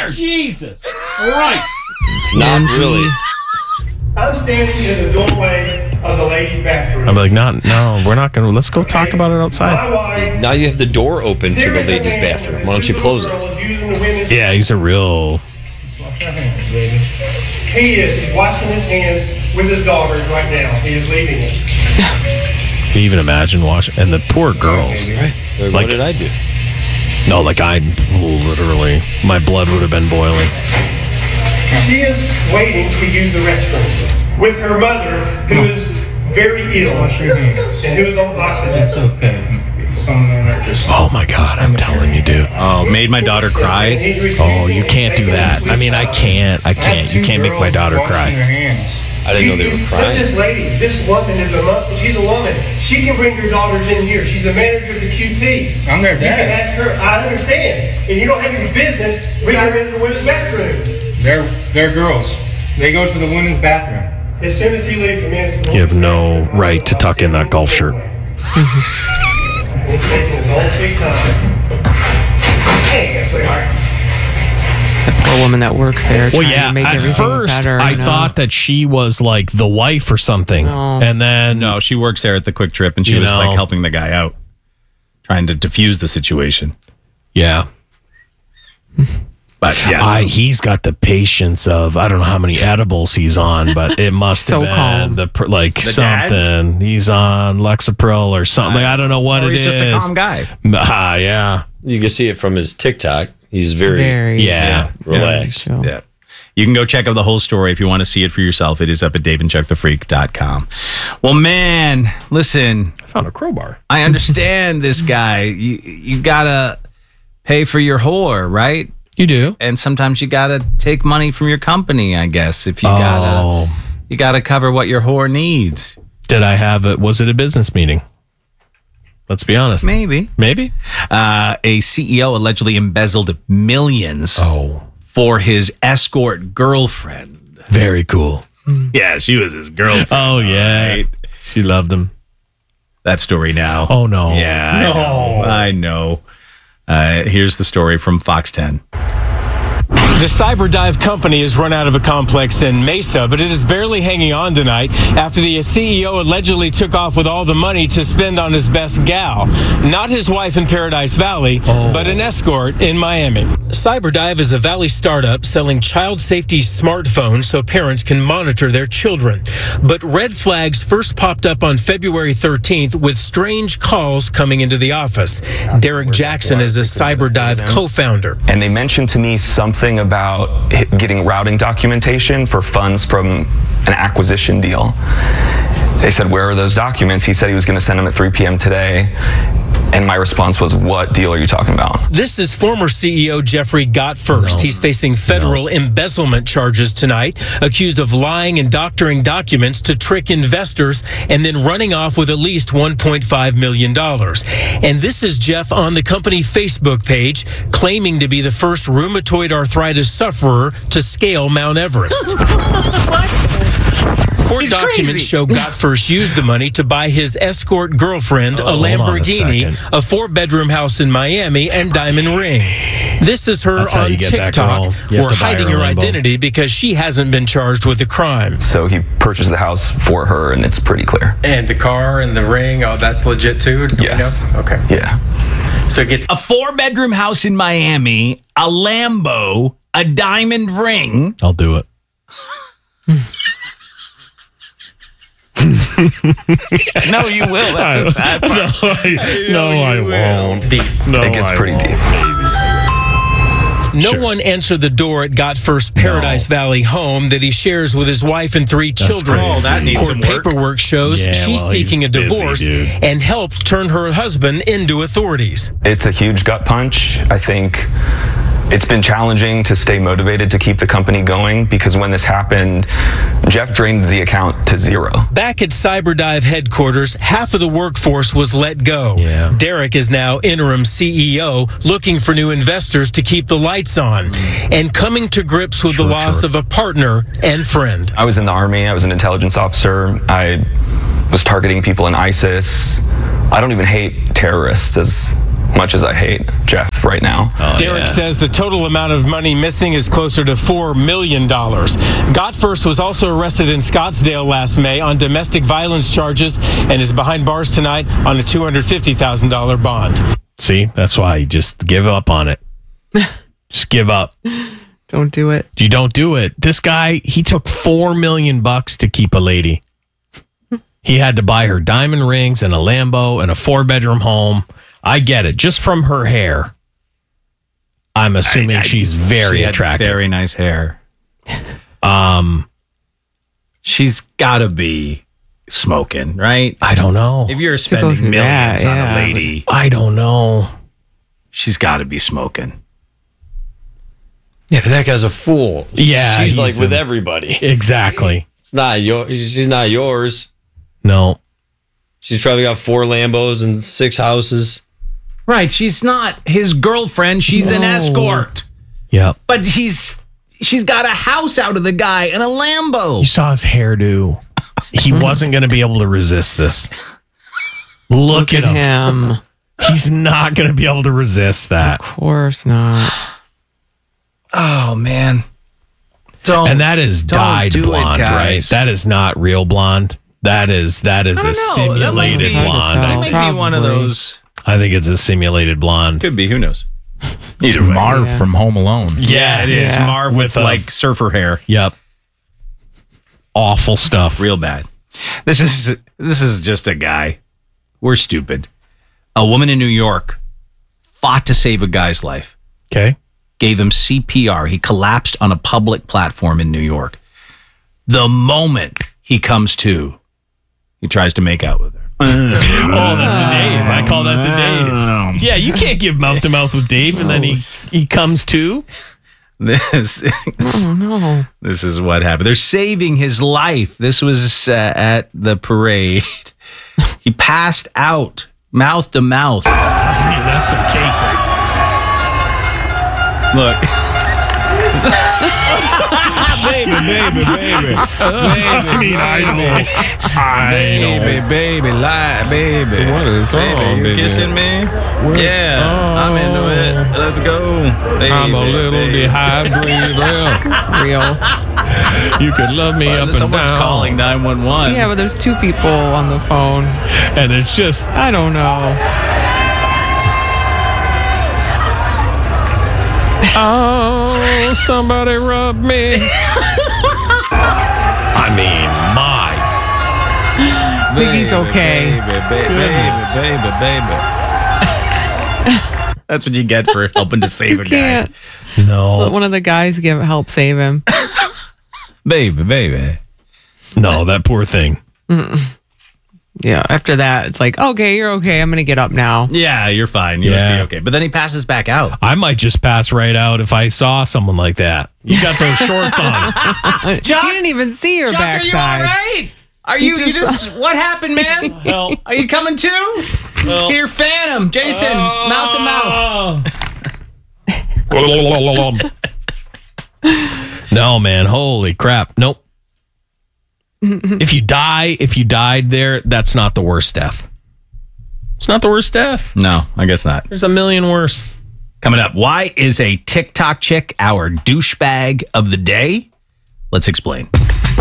Jesus Christ. Not really. I'm standing in the doorway of the ladies' bathroom. I'm like, no, we're not going to. Let's go talk about it outside. My wife, Now you have the door open to the ladies' bathroom. Why don't you close it? Yeah, he's a real... He is washing his hands with his daughters right now. He is leaving it. Can you even imagine watching? And the poor girls. Right. Like, what did I do? No, like literally, my blood would have been boiling. She is waiting to use the restroom with her mother, who is very ill and who is on oxygen. It's okay. Oh my God, I'm telling you, dude. Oh, made my daughter cry. Oh, you can't do that. I mean, I can't. You can't make my daughter cry. I didn't know they were crying. This lady, this woman is she's a woman. She can bring her daughters in here. She's a manager of the QT. I'm their You can dad. ask her. I understand. And you don't have any business bringing her into the women's bathroom. They're girls. They go to the women's bathroom. As soon as he leaves the men's You have no right to tuck in that golf shirt. He's taking his own sweet time. Hey, sweetheart. The poor woman that works there Well, trying yeah, to make at everything first better. I thought that she was like the wife or something. No. And then... No, she works there at the Quick Trip, and she You was know. like helping the guy out, trying to diffuse the situation. Yeah. But yeah, He's got the patience of, I don't know how many edibles he's on, but it must So have been calm. like The something. He's on Lexapro or something. I don't know what or it he's is. just a calm guy. Yeah. You can see it from his TikTok. He's very Yeah. relaxed. Chill. Yeah. You can go check out the whole story if you want to see it for yourself. It is up at daveandchuckthefreak.com. Well, man, listen, I found a crowbar. I understand this guy. You got to pay for your whore, right? You do? And sometimes you got to take money from your company, I guess, if you got to cover what your whore needs. Did I have it? Was it a business meeting? Let's be honest. Maybe. Maybe? A CEO allegedly embezzled millions for his escort girlfriend. Very cool. Yeah, she was his girlfriend. Oh, yeah. Right? She loved him. That story now. Oh, no. Yeah, I know. Here's the story from Fox 10. The Cyberdive company has run out of a complex in Mesa, but it is barely hanging on tonight after the CEO allegedly took off with all the money to spend on his best gal. Not his wife in Paradise Valley, but an escort in Miami. Cyberdive is a Valley startup selling child safety smartphones so parents can monitor their children. But red flags first popped up on February 13th with strange calls coming into the office. Derek Jackson is a Cyberdive co-founder. And they mentioned to me something about getting routing documentation for funds from an acquisition deal. They said, where are those documents? He said he was going to send them at 3 p.m. today. And my response was, what deal are you talking about? This is former CEO Jeffrey Gottfirst. He's facing federal embezzlement charges tonight, accused of lying and doctoring documents to trick investors and then running off with at least $1.5 million. And this is Jeff on the company Facebook page, claiming to be the first rheumatoid arthritis sufferer to scale Mount Everest. Court documents show Gottfirst used the money to buy his escort girlfriend a Lamborghini, a 4-bedroom house in Miami, and diamond ring. This is her That's how on you get that TikTok. girl. You have We're to buy hiding her a her Lambo. identity because she hasn't been charged with a crime. So he purchased the house for her, and it's pretty clear. And the car and the ring, that's legit too? Yes. Okay. Yeah. So it gets A 4-bedroom house in Miami, a Lambo, a diamond ring. I'll do it. No, you will. That's the sad part. I won't. deep. No, It gets I pretty won't. deep. No one answered the door at Gottfirst Paradise Valley home that he shares with his wife and 3 children. crazy. Oh, that needs Court some work. paperwork shows Yeah, she's well, seeking he's a busy, divorce dude. and helped turn her husband into authorities. It's a huge gut punch. I think it's been challenging to stay motivated to keep the company going because when this happened, Jeff drained the account to zero. Back at Cyberdive headquarters, half of the workforce was let go. Yeah. Derek is now interim CEO, looking for new investors to keep the lights on and coming to grips with the loss of a partner and friend. I was in the Army. I was an intelligence officer. I was targeting people in ISIS. I don't even hate terrorists as much as I hate Jeff right now. Derek says the total amount of money missing is closer to $4 million. Gottfirst was also arrested in Scottsdale last May on domestic violence charges and is behind bars tonight on a $250,000 bond. See, that's why you just give up on it. Just give up. Don't do it. You don't do it. This guy, he took $4 million to keep a lady. He had to buy her diamond rings and a Lambo and a 4-bedroom home. I get it. Just from her hair. I'm assuming she's very attractive. Very nice hair. She's got to be smoking, right? I don't know. If you're spending millions on a lady, I don't know. She's got to be smoking. Yeah, but that guy's a fool. Yeah, she's like with everybody. Exactly. It's not she's not yours. No. She's probably got 4 Lambos and 6 houses. Right. She's not his girlfriend. She's an escort. Yep. But she's got a house out of the guy and a Lambo. You saw his hairdo. He wasn't going to be able to resist this. Look at him. He's not going to be able to resist that. Of course not. Oh, man. And that is dyed blonde, right? That is not real blonde. That is a simulated blonde. That might be one of those. I think it's a simulated blonde. Could be. Who knows? It's Marv from Home Alone. Yeah, it is. Marv with like surfer hair. Yep. Awful stuff. Real bad. This is just a guy. We're stupid. A woman in New York fought to save a guy's life. Okay. Gave him CPR. He collapsed on a public platform in New York. The moment he comes to, he tries to make out with her. Oh, that's a Dave. I call that the Dave. Yeah, you can't give mouth to mouth with Dave and then he comes to. This is what happened. They're saving his life. This was at the parade. He passed out, mouth to mouth. I mean, that's some cake. Look. baby. Baby. What is wrong, you baby? kissing me? Yeah, I'm into it. Let's go. Baby, I'm a little dehydrated. Real. You could love me up and down. Someone's calling 911. Yeah, but there's 2 people on the phone. And it's just, I don't know. oh, somebody rub me. I mean, my. I think he's okay. Baby. That's what you get for helping to save a guy. No. Let one of the guys help save him. Baby. No, that poor thing. Yeah, after that, it's like, okay, you're okay. I'm going to get up now. Yeah, you're fine. You must be okay. But then he passes back out. I might just pass right out if I saw someone like that. You got those shorts on. Chuck, you didn't even see her backside. Are you all right? Are you just what happened, man? Well, are you coming too? Well, here, Phantom, Jason, mouth to mouth. No, man. Holy crap. Nope. If you died there, that's not the worst death. It's not the worst death. No, I guess not. There's a million worse. Coming up, why is a TikTok chick our douchebag of the day? Let's explain.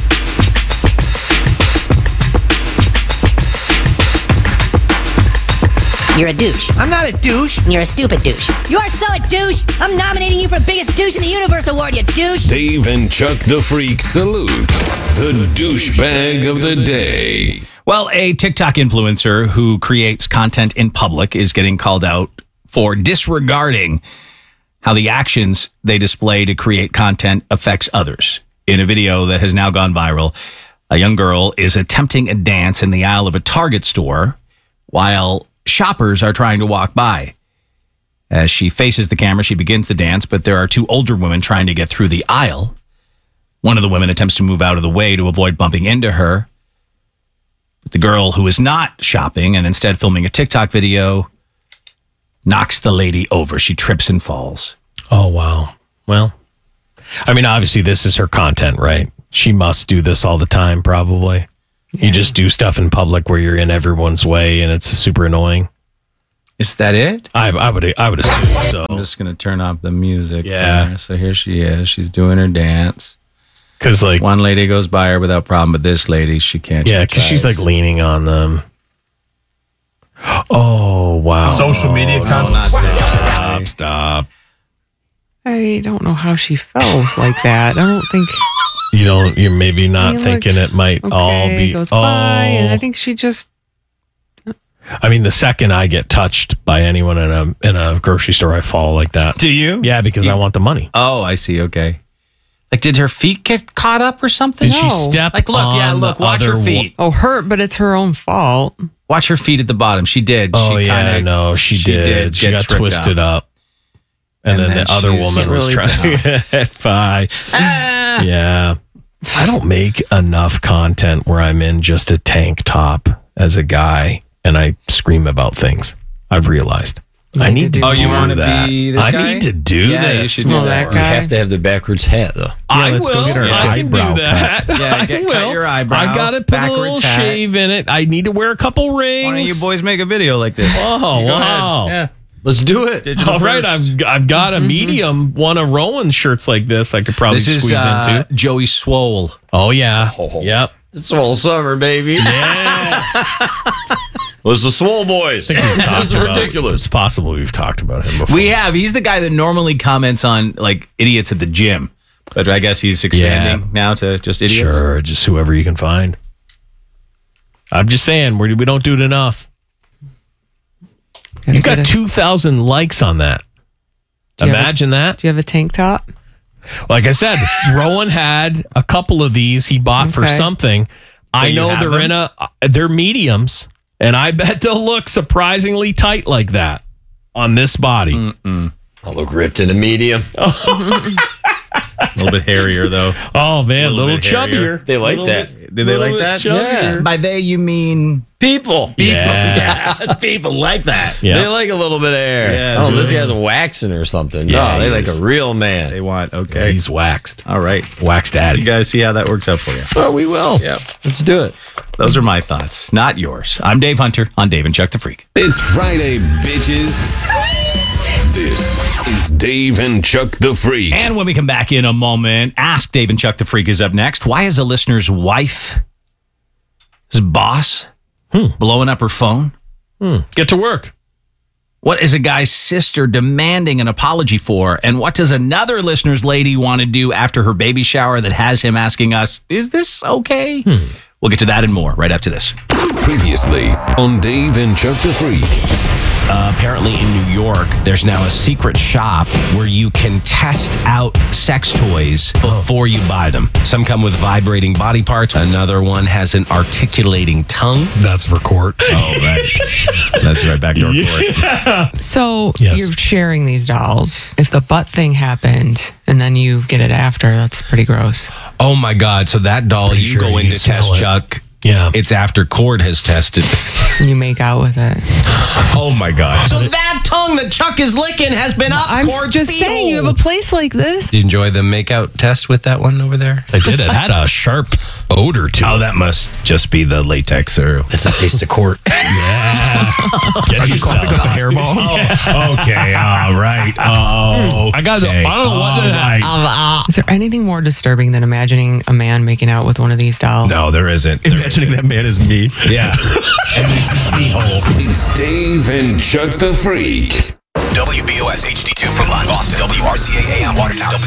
You're a douche. I'm not a douche. You're a stupid douche. You are so a douche. I'm nominating you for Biggest Douche in the Universe Award, you douche. Dave and Chuck the Freak salute the douchebag of the day. Well, a TikTok influencer who creates content in public is getting called out for disregarding how the actions they display to create content affects others. In a video that has now gone viral, a young girl is attempting a dance in the aisle of a Target store while shoppers are trying to walk by. As she faces the camera, she begins the dance, but there are 2 older women trying to get through the aisle. One of the women attempts to move out of the way to avoid bumping into her. But the girl, who is not shopping and instead filming a TikTok video, knocks the lady over. She trips and falls. Oh, wow. Well, I mean, obviously this is her content, right? She must do this all the time, probably. Yeah. You just do stuff in public where you're in everyone's way and it's super annoying. Is that it? I would assume so. I'm just going to turn off the music. Yeah. there. So here she is. She's doing her dance. Because like one lady goes by her without problem, but this lady, she can't. Yeah, because she's like leaning on them. Oh wow! Social media content. Stop. I don't know how she fell like that. I don't think You're maybe not look, thinking it might all be. goes by, and I think she just. I mean, the second I get touched by anyone in a grocery store, I fall like that. Do you? Yeah, because I want the money. Oh, I see. Okay. Like, did her feet get caught up or something? Did she step? Like, look, watch her feet. But it's her own fault. Watch her feet at the bottom. She did. Oh, she she did. She get got tripped twisted up. And then the other woman was trying to get by. Yeah. I don't make enough content where I'm in just a tank top as a guy and I scream about things. I've realized. I need to do you want to that. be this guy? I need to do Yeah, this. you should do that. You have to have the backwards hat, though. Let's go get our eyebrow cut. Yeah, cut your eyebrow. I got to put a little hat. shave in it. I need to wear a couple rings. Why don't you boys make a video like this? Oh, wow. Yeah. Let's do it. Digital All right, first. I've got a medium one of Rowan's shirts like this. I could probably This squeeze is into. Joey Swole. Oh yeah, yep. It's all summer, baby. Yeah. Was the Swole Boys. This is ridiculous. It's possible we've talked about him before. We have. He's the guy that normally comments on like idiots at the gym, but I guess he's expanding now to just idiots. Sure, just whoever you can find. I'm just saying we don't do it enough. You got 2,000 likes on that. Imagine that. Do you have a tank top? Like I said, Rowan had a couple of these he bought for something. I know they're mediums, and I bet they'll look surprisingly tight like that on this body. I'll look ripped in the medium. A little bit hairier though. Oh man, a little bit chubbier. They like that. Do they like that? Chubbier. By they you mean People. Yeah. people like that. Yeah. They like a little bit of hair. Yeah, This guy's waxing or something. Yeah, No, they he like is. a real man. They want okay. He's waxed. All right. Wax daddy. You guys see how that works out for you. Oh, we will. Yeah. Let's do it. Those are my thoughts, not yours. I'm Dave Hunter on Dave and Chuck the Freak. It's Friday, bitches. This is Dave and Chuck the Freak. And when we come back in a moment, Ask Dave and Chuck the Freak is up next. Why is a listener's wife, his boss, blowing up her phone? Get to work. What is a guy's sister demanding an apology for? And what does another listener's lady want to do after her baby shower that has him asking us, is this okay? We'll get to that and more right after this. Previously on Dave and Chuck the Freak. Apparently in New York, there's now a secret shop where you can test out sex toys before you buy them. Some come with vibrating body parts. Another one has an articulating tongue. That's for court. Oh, right. That's right, backdoor court. So Yes. you're sharing these dolls. If the butt thing happened and then you get it after, that's pretty gross. Oh my God. So that doll Pretty you sure go in you to smell test, it. Chuck. Yeah. It's after Cord has tested. You make out with it. Oh my God. So that tongue that Chuck is licking has been up I'm Cord's just saying, you have a place like this. Did you enjoy the makeout test with that one over there? I did. It had a sharp odor to it. Oh, that must just be the latex or It's a taste of court. Yeah. Get yourself. Got the hairball? Okay, all right. Oh, I got the. I don't know what right. Is there anything more disturbing than imagining a man making out with one of these dolls? No, there isn't. Imagining that man is me. Yeah. It's Dave and Chuck the Freak. WBOS HD2 Brookline, Boston. WRCA AM Watertown.